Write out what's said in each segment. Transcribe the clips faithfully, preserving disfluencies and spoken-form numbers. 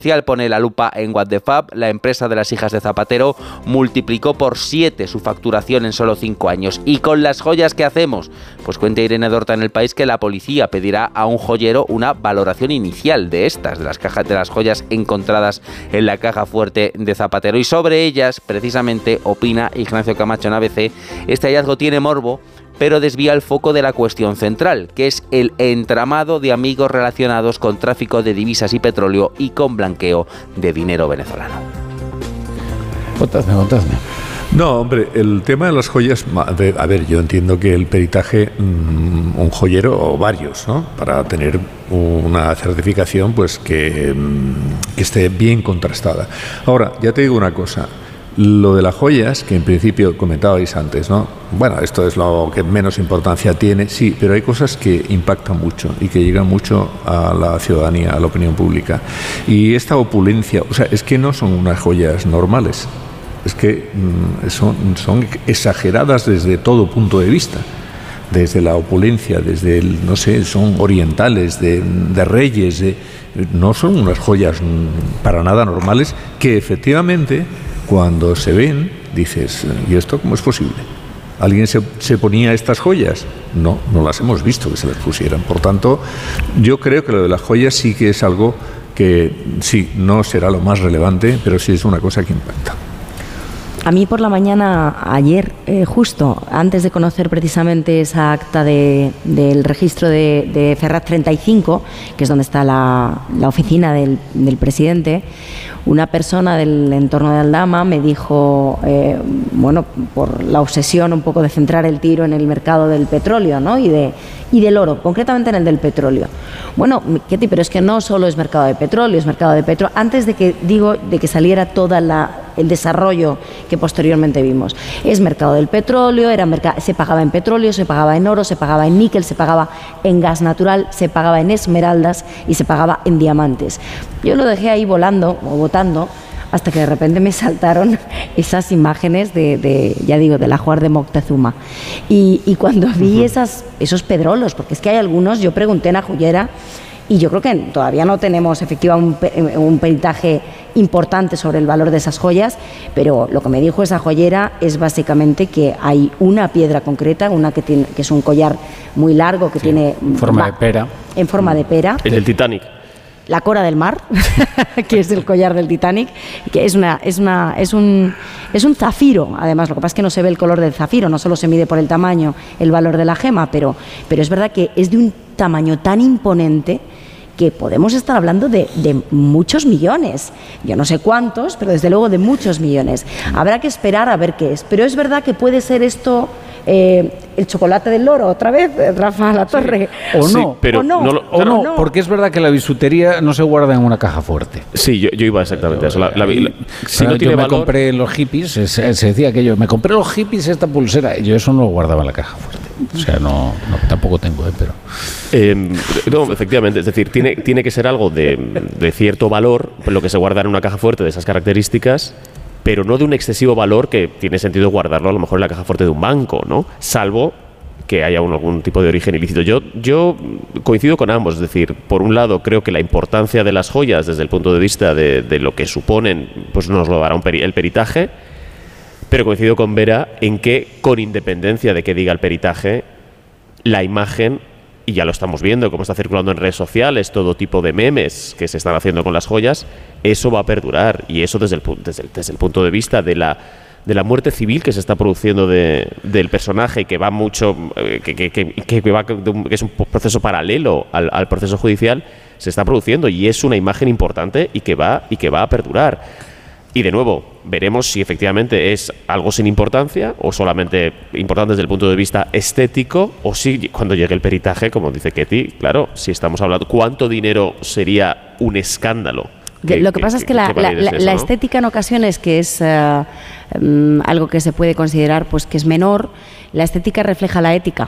Pone la lupa en What the Fab. La empresa de las hijas de Zapatero multiplicó por siete su facturación en solo cinco años. ¿Y con las joyas qué hacemos? Pues cuenta Irene Dorta en El País que la policía pedirá a un joyero una valoración inicial de estas, de las cajas de las joyas encontradas en la caja fuerte de Zapatero. Y sobre ellas, precisamente, opina Ignacio Camacho en A B C, este hallazgo tiene morbo, pero desvía el foco de la cuestión central, que es el entramado de amigos relacionados con tráfico de divisas y petróleo y con blanqueo de dinero venezolano. Contadme, contadme. No, hombre, el tema de las joyas, a ver, yo entiendo que el peritaje, un joyero o varios, ¿no? Para tener una certificación, pues que, que esté bien contrastada. Ahora, ya te digo una cosa. Lo de las joyas, que en principio comentabais antes, ¿no? Bueno, esto es lo que menos importancia tiene, sí, pero hay cosas que impactan mucho y que llegan mucho a la ciudadanía, a la opinión pública. Y esta opulencia, o sea, es que no son unas joyas normales, es que mmm, son, son exageradas desde todo punto de vista. Desde la opulencia, desde el, no sé, son orientales, de, de reyes, de, no son unas joyas para nada normales que efectivamente, cuando se ven, dices, ¿y esto cómo es posible? ¿Alguien se, se ponía estas joyas? No, no las hemos visto que se las pusieran. Por tanto, yo creo que lo de las joyas sí que es algo que sí, no será lo más relevante, pero sí es una cosa que impacta. A mí por la mañana, ayer, eh, justo antes de conocer precisamente esa acta de, del registro de, de Ferraz treinta y cinco, que es donde está la, la oficina del, del presidente, una persona del entorno de Aldama me dijo, eh, bueno, por la obsesión un poco de centrar el tiro en el mercado del petróleo, ¿no? y, de, y del oro, concretamente en el del petróleo. Bueno, Ketty, pero es que no solo es mercado de petróleo, es mercado de petróleo. Antes de que digo de que saliera toda la el desarrollo que posteriormente vimos. Es mercado del petróleo, era mercado, se pagaba en petróleo, se pagaba en oro, se pagaba en níquel, se pagaba en gas natural, se pagaba en esmeraldas y se pagaba en diamantes. Yo lo dejé ahí volando o botando hasta que de repente me saltaron esas imágenes de, de ya digo, del ajuar de Moctezuma. Y, y cuando vi uh-huh. esas, esos pedrolos, porque es que hay algunos, yo pregunté en la joyera, y yo creo que todavía no tenemos efectivamente un, un peritaje importante sobre el valor de esas joyas, pero lo que me dijo esa joyera es básicamente que hay una piedra concreta, una que, tiene, que es un collar muy largo, que sí, tiene... En forma va, de pera. En forma de pera. El del Titanic. La Cora del Mar, que es el collar del Titanic, que es una es una es un es un zafiro. Además, lo que pasa es que no se ve el color del zafiro, no solo se mide por el tamaño, el valor de la gema, pero pero es verdad que es de un tamaño tan imponente que podemos estar hablando de, de muchos millones. Yo no sé cuántos, pero desde luego de muchos millones. Habrá que esperar a ver qué es. Pero es verdad que puede ser esto eh, el chocolate del loro, otra vez, Rafa Latorre. Sí. O no, sí, pero o no, no, lo, o no, no, porque es verdad que la bisutería no se guarda en una caja fuerte. Sí, yo, yo iba exactamente a eso. La, la, la, si no yo tiene me valor, compré los hippies, se, se decía que yo me compré los hippies esta pulsera, y yo eso no lo guardaba en la caja fuerte. O sea, no, no tampoco tengo, ¿eh? pero... Eh, no, efectivamente, es decir, tiene, tiene que ser algo de, de cierto valor, lo que se guarda en una caja fuerte de esas características, pero no de un excesivo valor que tiene sentido guardarlo a lo mejor en la caja fuerte de un banco, ¿no? Salvo que haya un, algún tipo de origen ilícito. Yo, yo coincido con ambos, es decir, por un lado creo que la importancia de las joyas desde el punto de vista de, de lo que suponen, pues nos lo dará un peri- el peritaje, pero coincido con Vera en que, con independencia de que diga el peritaje, la imagen, y ya lo estamos viendo, como está circulando en redes sociales, todo tipo de memes que se están haciendo con las joyas, eso va a perdurar, y eso desde el, desde el, desde el punto de vista de la, de la muerte civil que se está produciendo de, del personaje, que va mucho, que, que, que, que, va, que es un proceso paralelo al, al proceso judicial, se está produciendo, y es una imagen importante y que va, y que va a perdurar. Y de nuevo, veremos si efectivamente es algo sin importancia o solamente importante desde el punto de vista estético, o si cuando llegue el peritaje, como dice Ketty, claro, si estamos hablando, ¿cuánto dinero sería un escándalo? Que, Lo que, que pasa que, es que la, la, la, eso, la estética en ocasiones, que es uh, um, algo que se puede considerar pues que es menor, la estética refleja la ética.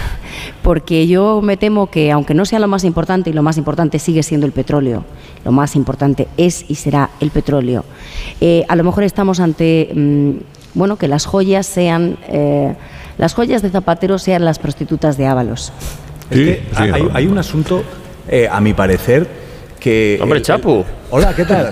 Porque yo me temo que, aunque no sea lo más importante, y lo más importante sigue siendo el petróleo, lo más importante es y será el petróleo, eh, a lo mejor estamos ante, mmm, bueno, que las joyas sean, eh, las joyas de Zapatero sean las prostitutas de Ábalos. Es que sí, hay, hay un asunto, eh, a mi parecer, Hombre, el, Chapu. Hola, ¿qué tal?